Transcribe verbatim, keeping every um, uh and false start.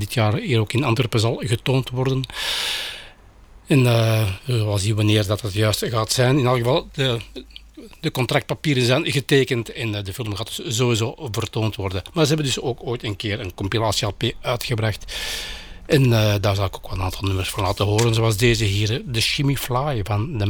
dit jaar hier ook in Antwerpen zal getoond worden. En uh, we gaan zien wanneer dat het juist gaat zijn. In elk geval, de, de contractpapieren zijn getekend en uh, de film gaat dus sowieso vertoond worden. Maar ze hebben dus ook ooit een keer een compilatie-L P uitgebracht. En uh, daar zal ik ook wel een aantal nummers van laten horen, zoals deze hier, The Shimmy Fly van de